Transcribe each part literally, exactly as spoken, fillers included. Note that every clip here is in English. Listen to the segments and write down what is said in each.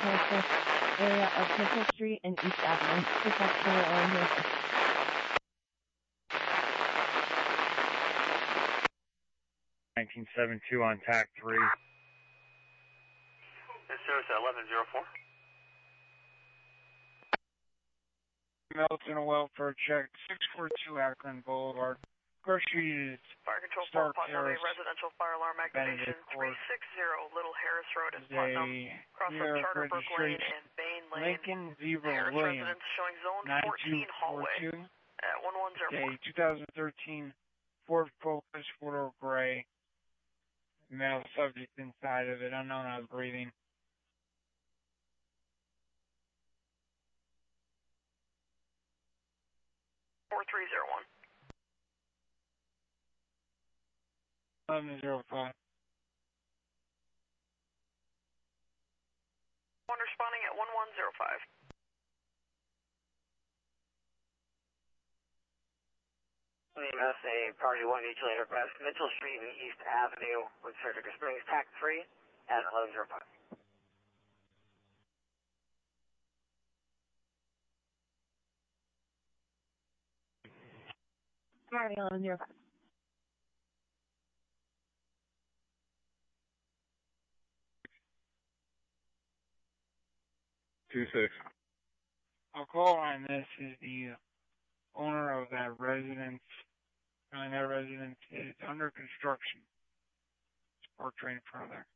twenty-six, area of Mitchell Street and East Avenue, Protectional Orientation. nineteen seventy-two on T A C three. This service at eleven oh four. Melton welfare check, six forty-two Akron Boulevard. Grocery is Fire Control Stark four, Putnam, Harris, residential fire alarm activation, Benedict three Court. sixty Little Harris Road in Is Putnam, a cross New from York Charterbrook Lane registration. and Bain Lane. Lincoln Zebra Harris Williams, residence showing zone nine two fourteen four hallway two. at one one oh four. A two thousand thirteen Ford Focus Photo Gray. Male subject inside of it, unknown as breathing. four three oh one. eleven oh five. One responding at one one oh five. That's a Priority one mutual aircraft, Mitchell Street and East Avenue with Surgical Springs, T A C three at eleven oh five. Priority eleven oh five. Two six. I'll call on this is the owner of that residence. And that residence is under construction. Spark train in front of there.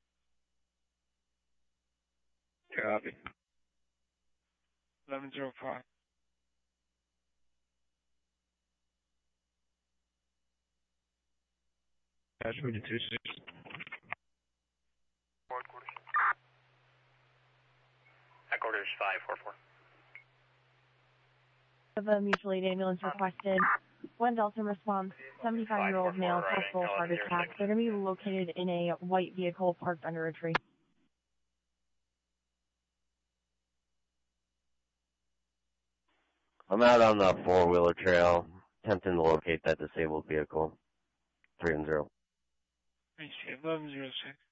Copy. eleven oh five. Attachment to two six. Four quarters. Headquarters five four four. Of a mutual aid ambulance requested. One Delta response, seventy-five-year-old male, possible heart attack. They're going to be located in a white vehicle parked under a tree. I'm out on the four-wheeler trail, attempting to locate that disabled vehicle. Three and zero. eleven oh six.